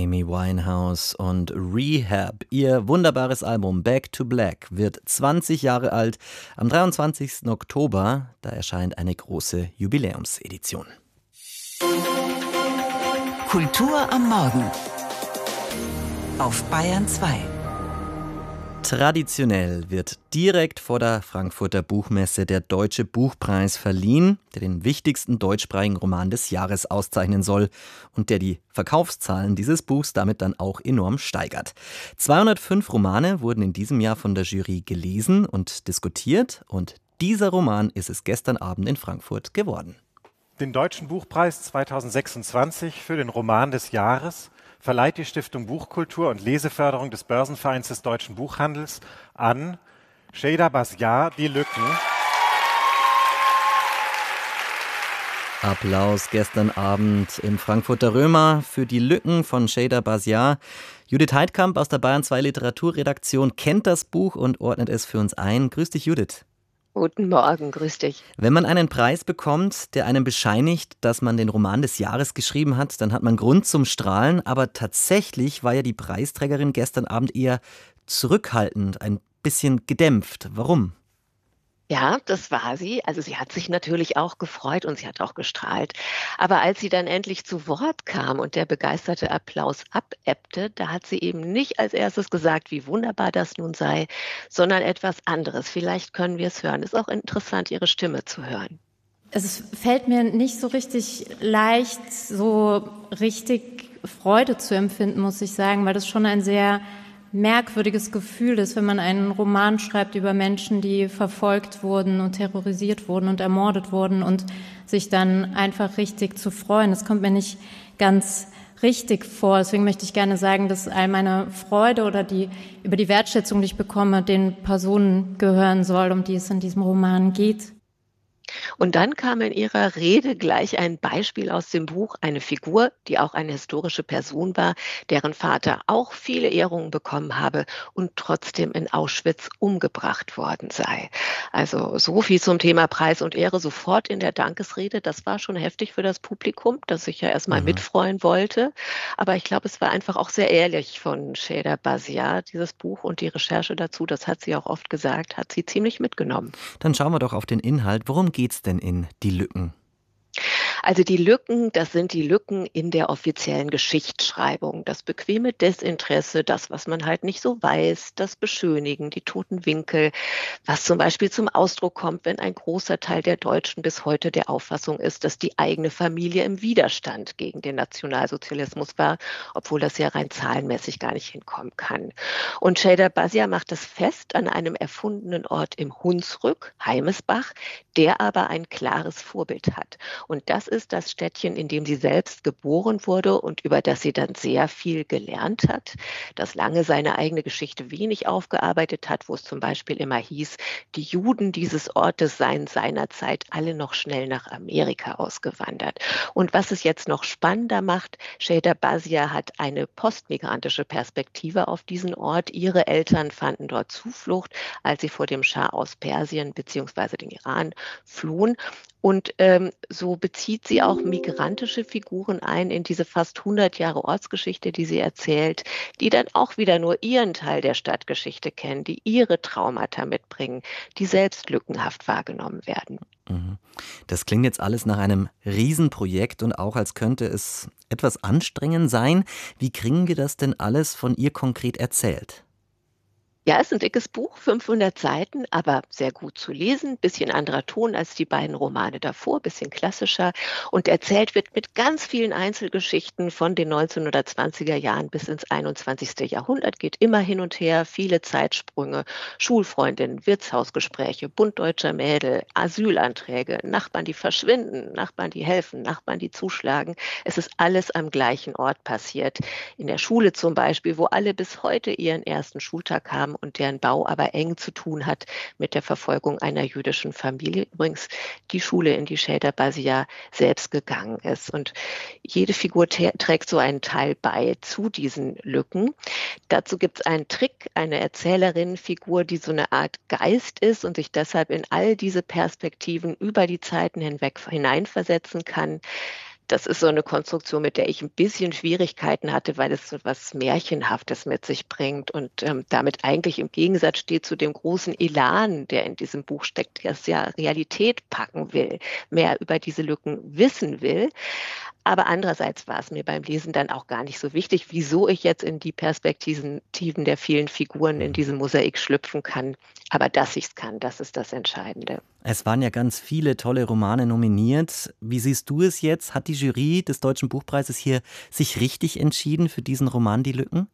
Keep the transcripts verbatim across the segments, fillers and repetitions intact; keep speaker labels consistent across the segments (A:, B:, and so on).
A: Amy Winehouse und Rehab. Ihr wunderbares Album Back to Black wird zwanzig Jahre alt. Am dreiundzwanzigsten Oktober, da erscheint eine große Jubiläumsedition.
B: Kultur am Morgen auf Bayern zwei.
A: Traditionell wird direkt vor der Frankfurter Buchmesse der Deutsche Buchpreis verliehen, der den wichtigsten deutschsprachigen Roman des Jahres auszeichnen soll und der die Verkaufszahlen dieses Buchs damit dann auch enorm steigert. zweihundertfünf Romane wurden in diesem Jahr von der Jury gelesen und diskutiert und dieser Roman ist es gestern Abend in Frankfurt geworden.
C: Den Deutschen Buchpreis zweitausendsechsundzwanzig für den Roman des Jahres verleiht die Stiftung Buchkultur und Leseförderung des Börsenvereins des deutschen Buchhandels an Sheyda Bazziar, Die Lücken.
A: Applaus gestern Abend im Frankfurter Römer für Die Lücken von Sheyda Bazziar. Judith Heidkamp aus der Bayern zwei Literaturredaktion kennt das Buch und ordnet es für uns ein. Grüß dich, Judith.
D: Guten Morgen, grüß dich.
A: Wenn man einen Preis bekommt, der einem bescheinigt, dass man den Roman des Jahres geschrieben hat, dann hat man Grund zum Strahlen. Aber tatsächlich war ja die Preisträgerin gestern Abend eher zurückhaltend, ein bisschen gedämpft. Warum?
D: Ja, das war sie. Also sie hat sich natürlich auch gefreut und sie hat auch gestrahlt. Aber als sie dann endlich zu Wort kam und der begeisterte Applaus abebbte, da hat sie eben nicht als erstes gesagt, wie wunderbar das nun sei, sondern etwas anderes. Vielleicht können wir es hören. Ist auch interessant, ihre Stimme zu hören.
E: Es fällt mir nicht so richtig leicht, so richtig Freude zu empfinden, muss ich sagen, weil das schon ein sehr merkwürdiges Gefühl ist, wenn man einen Roman schreibt über Menschen, die verfolgt wurden und terrorisiert wurden und ermordet wurden und sich dann einfach richtig zu freuen. Das kommt mir nicht ganz richtig vor. Deswegen möchte ich gerne sagen, dass all meine Freude oder die über die Wertschätzung, die ich bekomme, den Personen gehören soll, um die es in diesem Roman geht.
D: Und dann kam in ihrer Rede gleich ein Beispiel aus dem Buch, eine Figur, die auch eine historische Person war, deren Vater auch viele Ehrungen bekommen habe und trotzdem in Auschwitz umgebracht worden sei. Also so viel zum Thema Preis und Ehre sofort in der Dankesrede. Das war schon heftig für das Publikum, das sich ja erstmal mhm. mitfreuen wollte. Aber ich glaube, es war einfach auch sehr ehrlich von Sheyda Bazziar, dieses Buch und die Recherche dazu, das hat sie auch oft gesagt, hat sie ziemlich mitgenommen.
A: Dann schauen wir doch auf den Inhalt. Worum geht's denn in Die Lücken?
D: Also die Lücken, das sind die Lücken in der offiziellen Geschichtsschreibung. Das bequeme Desinteresse, das, was man halt nicht so weiß, das Beschönigen, die toten Winkel, was zum Beispiel zum Ausdruck kommt, wenn ein großer Teil der Deutschen bis heute der Auffassung ist, dass die eigene Familie im Widerstand gegen den Nationalsozialismus war, obwohl das ja rein zahlenmäßig gar nicht hinkommen kann. Und Sheyda Bazziar macht das fest an einem erfundenen Ort im Hunsrück, Heimesbach, der aber ein klares Vorbild hat. Und das ist das Städtchen, in dem sie selbst geboren wurde und über das sie dann sehr viel gelernt hat, das lange seine eigene Geschichte wenig aufgearbeitet hat, wo es zum Beispiel immer hieß, die Juden dieses Ortes seien seinerzeit alle noch schnell nach Amerika ausgewandert. Und was es jetzt noch spannender macht, Sheyda Bazziar hat eine postmigrantische Perspektive auf diesen Ort. Ihre Eltern fanden dort Zuflucht, als sie vor dem Schah aus Persien bzw. dem Iran flohen. Und ähm, so bezieht sie auch migrantische Figuren ein in diese fast hundert Jahre Ortsgeschichte, die sie erzählt, die dann auch wieder nur ihren Teil der Stadtgeschichte kennen, die ihre Traumata mitbringen, die selbst lückenhaft wahrgenommen werden.
A: Das klingt jetzt alles nach einem Riesenprojekt und auch als könnte es etwas anstrengend sein. Wie kriegen wir das denn alles von ihr konkret erzählt?
D: Ja, es ist ein dickes Buch, fünfhundert Seiten, aber sehr gut zu lesen, bisschen anderer Ton als die beiden Romane davor, bisschen klassischer und erzählt wird mit ganz vielen Einzelgeschichten von den neunzehnhundertzwanziger Jahren bis ins einundzwanzigste Jahrhundert, geht immer hin und her, viele Zeitsprünge, Schulfreundinnen, Wirtshausgespräche, Bund deutscher Mädel, Asylanträge, Nachbarn, die verschwinden, Nachbarn, die helfen, Nachbarn, die zuschlagen. Es ist alles am gleichen Ort passiert. In der Schule zum Beispiel, wo alle bis heute ihren ersten Schultag haben und deren Bau aber eng zu tun hat mit der Verfolgung einer jüdischen Familie. Übrigens die Schule, in die Sheyda Bazziar selbst gegangen ist. Und jede Figur trägt so einen Teil bei zu diesen Lücken. Dazu gibt es einen Trick, eine Erzählerinnenfigur, die so eine Art Geist ist und sich deshalb in all diese Perspektiven über die Zeiten hinweg hineinversetzen kann. Das ist so eine Konstruktion, mit der ich ein bisschen Schwierigkeiten hatte, weil es so was Märchenhaftes mit sich bringt und ähm, damit eigentlich im Gegensatz steht zu dem großen Elan, der in diesem Buch steckt, der es ja Realität packen will, mehr über diese Lücken wissen will. Aber andererseits war es mir beim Lesen dann auch gar nicht so wichtig, wieso ich jetzt in die Perspektiven Tiefen der vielen Figuren in diesem Mosaik schlüpfen kann. Aber dass ich es kann, das ist das Entscheidende.
A: Es waren ja ganz viele tolle Romane nominiert. Wie siehst du es jetzt? Hat die Jury des Deutschen Buchpreises hier sich richtig entschieden für diesen Roman Die Lücken?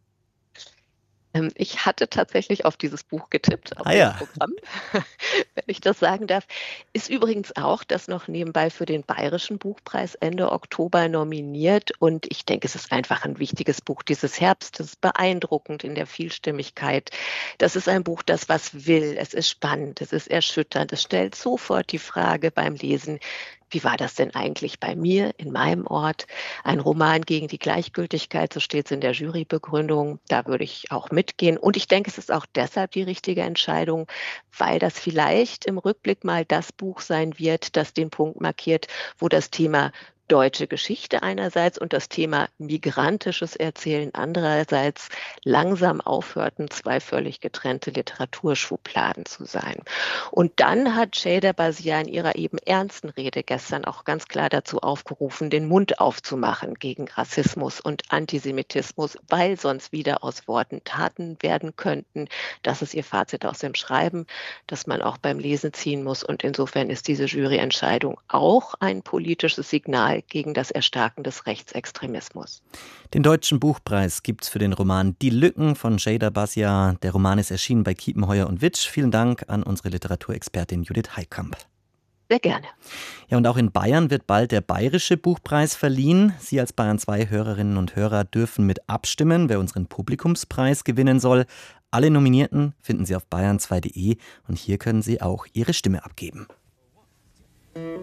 D: Ähm, ich hatte tatsächlich auf dieses Buch getippt, auf
A: Ah
D: das
A: ja.
D: Programm, wenn ich das sagen darf. Ist übrigens auch das noch nebenbei für den Bayerischen Buchpreis Ende Oktober nominiert. Und ich denke, es ist einfach ein wichtiges Buch dieses Herbstes, beeindruckend in der Vielstimmigkeit. Das ist ein Buch, das was will. Es ist spannend, es ist erschütternd. Es stellt sofort die Frage beim Lesen, wie war das denn eigentlich bei mir, in meinem Ort? Ein Roman gegen die Gleichgültigkeit, so steht es in der Jurybegründung. Da würde ich auch mitgehen. Und ich denke, es ist auch deshalb die richtige Entscheidung, weil das vielleicht im Rückblick mal das Buch sein wird, das den Punkt markiert, wo das Thema deutsche Geschichte einerseits und das Thema migrantisches Erzählen andererseits langsam aufhörten, zwei völlig getrennte Literaturschubladen zu sein. Und dann hat Şeyda Basiar in ihrer eben ernsten Rede gestern auch ganz klar dazu aufgerufen, den Mund aufzumachen gegen Rassismus und Antisemitismus, weil sonst wieder aus Worten Taten werden könnten. Das ist ihr Fazit aus dem Schreiben, das man auch beim Lesen ziehen muss. Und insofern ist diese Juryentscheidung auch ein politisches Signal gegen das Erstarken des Rechtsextremismus.
A: Den Deutschen Buchpreis gibt's für den Roman Die Lücken von Şeyda Basiar. Der Roman ist erschienen bei Kiepenheuer und Witsch. Vielen Dank an unsere Literaturexpertin Judith Heikamp.
D: Sehr gerne.
A: Ja, und auch in Bayern wird bald der Bayerische Buchpreis verliehen. Sie als Bayern zwei Hörerinnen und Hörer dürfen mit abstimmen, wer unseren Publikumspreis gewinnen soll. Alle Nominierten finden Sie auf bayern zwei punkt de und hier können Sie auch Ihre Stimme abgeben.